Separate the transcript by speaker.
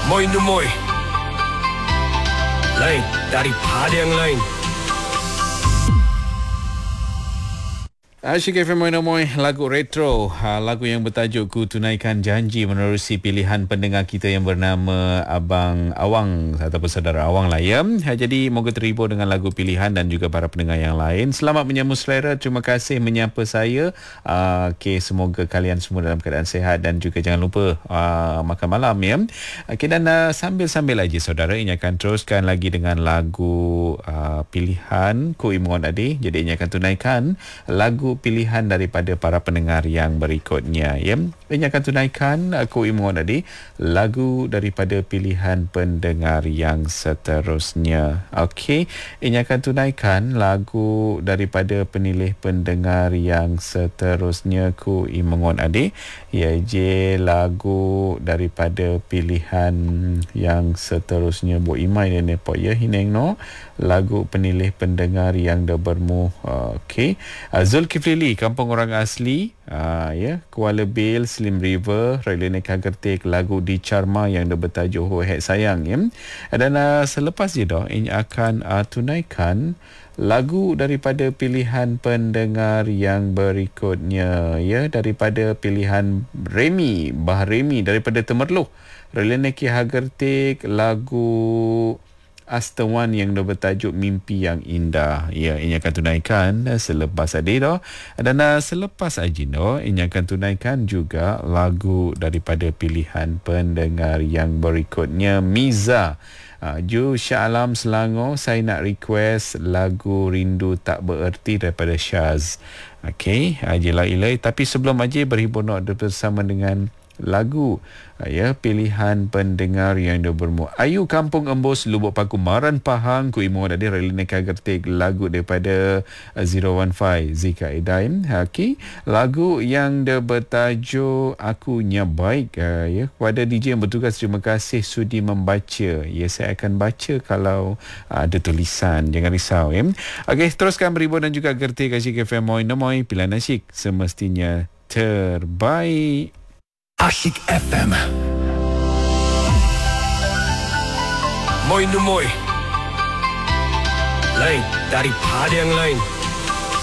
Speaker 1: Moi Numoy, lain daripada yang lain.
Speaker 2: Asyik FM Moy lagu retro, lagu yang bertajuk Ku Tunaikan Janji menerusi pilihan pendengar kita yang bernama Abang Awang ataupun saudara Awang lah ya. Jadi moga terhibur dengan lagu pilihan dan juga para pendengar yang lain. Selamat menyambut selera, terima kasih menyapa saya. Semoga kalian semua dalam keadaan sihat dan juga jangan lupa makan malam ya. Dan sambil-sambil aja saudara, ini akan teruskan lagi dengan lagu pilihan Ku Imuan Ade. Jadi ini akan tunaikan lagu pilihan daripada para pendengar yang berikutnya ya. Ini akan tunaikan Ku Imuan Ade, lagu daripada pilihan pendengar yang seterusnya. Okey, ini akan tunaikan lagu daripada penilih pendengar yang seterusnya Ku Imuan Ade, iaitu lagu daripada pilihan yang seterusnya Bu Imai dan Nepok ya hineng no, lagu penilih pendengar yang dah bermu. Okey, Zulkifli, Kampung Orang Asli, Kuala Bil, Slim River, Railway Kagertik, lagu Di Charma yang dah bertajuk Ho Hek Sayang ya. Dan selepas je dah ini akan tunaikan lagu daripada pilihan pendengar yang berikutnya ya, daripada pilihan Remy, Bah Remy daripada Temerloh, Railway Kagertik, lagu Astawan yang dah bertajuk Mimpi Yang Indah. Ya, ini akan tunaikan selepas adik dah. Dan selepas aja dah, ini akan tunaikan juga lagu daripada pilihan pendengar yang berikutnya. Miza, Ju Shah Alam Selangor, saya nak request lagu Rindu Tak Bererti daripada Syaz. Okey, Ilai. Tapi sebelum aja berhibur nak bersama dengan lagu pilihan pendengar yang dah bermu. Ayu Kampung Embus, Lubuk Paku, Maran Pahang, Ku Imuan Ade, Railway Kagertik, lagu daripada 015 Zika Edain. Okey, lagu yang dah bertajuk Aku Nya Baik. Kepada DJ yang bertugas, terima kasih sudi membaca. Ya, saya akan baca kalau ada tulisan, jangan risau ya. Okey, teruskan berhibur dan juga gerti Asyik FM Moy pilihan asyik semestinya terbaik.
Speaker 1: Asyik FM. Moi Numoy, lain daripada yang lain.